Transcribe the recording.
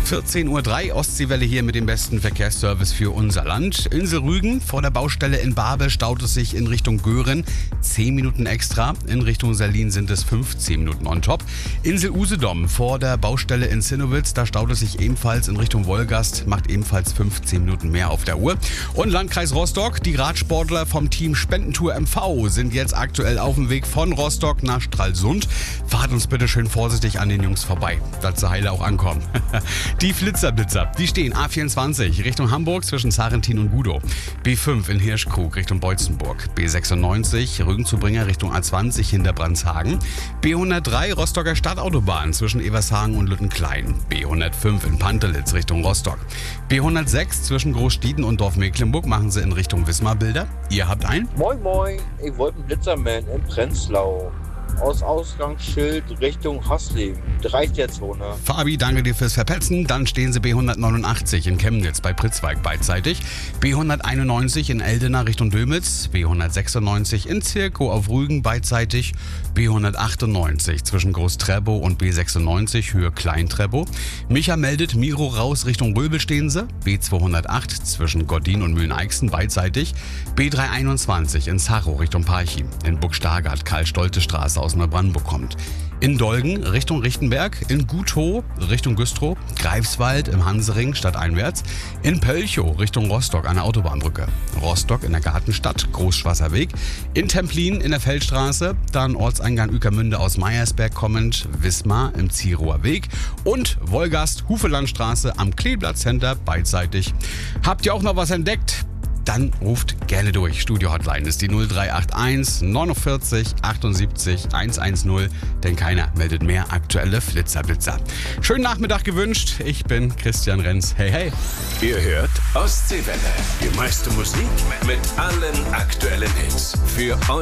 14:03 Uhr, Ostseewelle hier mit dem besten Verkehrsservice für unser Land. Insel Rügen, vor der Baustelle in Babel staut es sich in Richtung Göhren 10 Minuten extra. In Richtung Salin sind es 15 Minuten on top. Insel Usedom, vor der Baustelle in Zinnowitz, da staut es sich ebenfalls in Richtung Wolgast, macht ebenfalls 15 Minuten mehr auf der Uhr. Und Landkreis Rostock, die Radsportler vom Team Spendentour MV sind jetzt aktuell auf dem Weg von Rostock nach Stralsund. Fahrt uns bitte schön vorsichtig an den Jungs vorbei, dass sie heile auch ankommen. Die Flitzer, die stehen A24 Richtung Hamburg zwischen Sarrentin und Gudow. B5 in Hirschkrug Richtung Beutzenburg. B96 Rügenzubringer Richtung A20 hinter Brandshagen. B103 Rostocker Stadtautobahn zwischen Evershagen und Lüttenklein. B105 in Pantelitz Richtung Rostock. B106 zwischen Großstieden und Dorf Mecklenburg machen sie in Richtung Wismar Bilder. Ihr habt einen? Moin moin, ich wollte einen Blitzerman in Prenzlau. Aus Ausgangsschild Richtung Hasleben. 3-Zone. Fabi, danke dir fürs Verpetzen. Dann stehen sie B189 in Chemnitz bei Pritzwalk beidseitig. B191 in Eldena Richtung Dömitz. B196 in Zirkow auf Rügen beidseitig. B198 zwischen Groß-Trebow und B96 Höhe Klein-Trebow. Micha meldet, Miro raus Richtung Röbel stehen sie. B208 zwischen Gordin und Mühlen-Eichsen beidseitig. B321 in Zachow Richtung Parchim. In Burgstargard Karl-Stolte-Straße aus Neubrandenburg kommt. In Dolgen Richtung Richtenberg, in Gutow Richtung Güstrow, Greifswald im Hansering stadteinwärts, in Pölchow Richtung Rostock an der Autobahnbrücke, Rostock in der Gartenstadt, Großschwasserweg, in Templin in der Feldstraße, dann Ortseingang Ueckermünde aus Meyersberg kommend, Wismar im Zierower Weg und Wolgast, Hufelandstraße am Kleeblatt Center beidseitig. Habt ihr auch noch was entdeckt? Dann ruft gerne durch. Studio-Hotline ist die 0381 49 78 110, denn keiner meldet mehr aktuelle Flitzer. Schönen Nachmittag gewünscht. Ich bin Christian Renz. Hey, hey. Ihr hört Ostseewelle. Die meiste Musik mit allen aktuellen Hits. Für